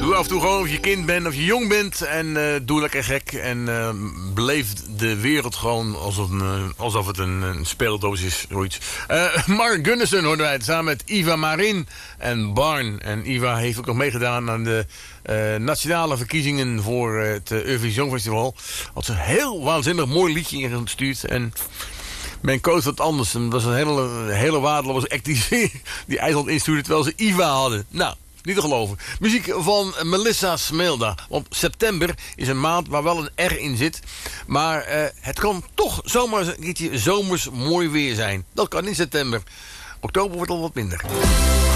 Doe af en toe gewoon of je kind bent of je jong bent. En doe lekker gek. En beleef de wereld gewoon alsof het een speeldoos is. Zoiets. Mark Gunnison hoorden wij het samen met Eva Marin en Barn. En Eva heeft ook nog meegedaan aan de nationale verkiezingen voor het Eurovisie Songfestival. Had ze een heel waanzinnig mooi liedje ingestuurd. En mijn coach wat anders. Dat was een hele waardeloze act die IJsland instuurde terwijl ze Eva hadden. Nou, niet te geloven. Muziek van Melissa Smeelda. Want september is een maand waar wel een R in zit. Maar het kan toch zomaar een keertje zomers mooi weer zijn. Dat kan in september. Oktober wordt al wat minder.